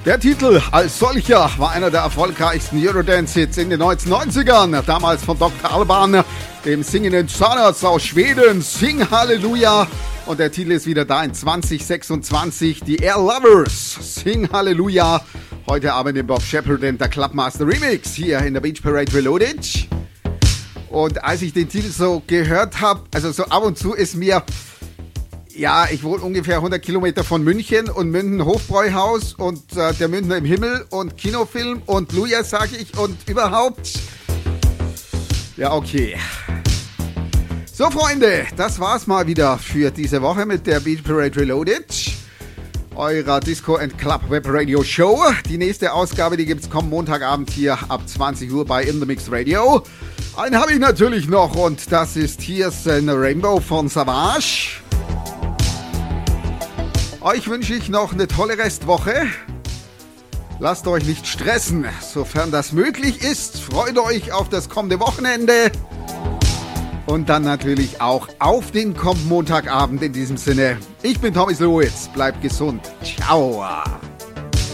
Der Titel als solcher war einer der erfolgreichsten Eurodance-Hits in den 1990ern. Damals von Dr. Alban, dem singenden Zahnarzt aus Schweden. Sing Halleluja. Und der Titel ist wieder da in 2026. Die Air Lovers. Sing Halleluja. Heute Abend im Bob Shepard und der Clubmaster Remix hier in der Beach Parade Reloaded. Und als ich den Titel so gehört habe, also so ab und zu ist mir... Ja, ich wohne ungefähr 100 Kilometer von München und München Hofbräuhaus und der Münchner im Himmel und Kinofilm und Luja, sage ich, und überhaupt. Ja, okay. So, Freunde, das war's mal wieder für diese Woche mit der Beach Parade Reloaded, eurer Disco & Club Web Radio Show. Die nächste Ausgabe, die gibt's kommenden Montagabend hier ab 20 Uhr bei In The Mix Radio. Einen habe ich natürlich noch und das ist Here's a Rainbow von Savage. Euch wünsche ich noch eine tolle Restwoche. Lasst euch nicht stressen, sofern das möglich ist. Freut euch auf das kommende Wochenende. Und dann natürlich auch auf den kommenden Montagabend in diesem Sinne. Ich bin Tommy Slowitz. Bleibt gesund. Ciao.